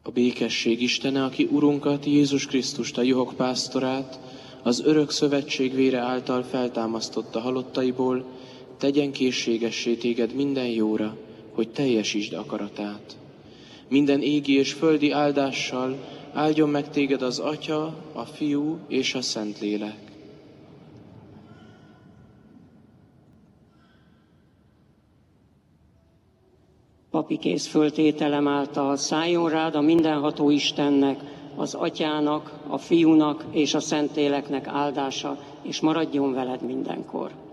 A békesség Istene, aki Urunkat, Jézus Krisztust, a juhok pásztorát, az örök szövetség vére által feltámasztotta halottaiból, tegyen készségessé téged minden jóra, hogy teljesítsd akaratát. Minden égi és földi áldással áldjon meg téged az Atya, a Fiú és a Szentlélek. Papi kézföltételem által szálljon rád a mindenható Istennek, az Atyának, a Fiúnak és a Szentléleknek áldása, és maradjon veled mindenkor.